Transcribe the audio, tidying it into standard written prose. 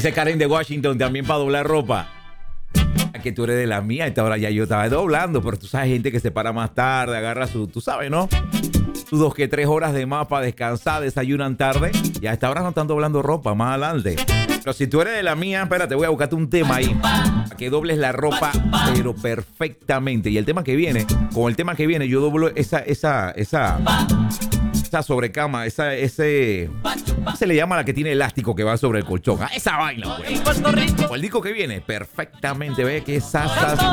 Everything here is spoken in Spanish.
Dice Karen de Washington, también para doblar ropa. Que tú eres de la mía, a esta hora ya yo estaba doblando, pero tú sabes, gente que se para más tarde, agarra su, tú sabes, ¿no? Sus 2 que 3 horas de más para descansar, desayunan tarde, y a esta hora no están doblando ropa, más adelante. Pero si tú eres de la mía, espérate, voy a buscarte un tema ahí, para que dobles la ropa, pero perfectamente. Y el tema que viene, con el tema que viene, yo doblo esa sobrecama, ese se le llama la que tiene elástico que va sobre el colchón. ¡Ah, esa vaina, güey! O el disco que viene, perfectamente, ve que esas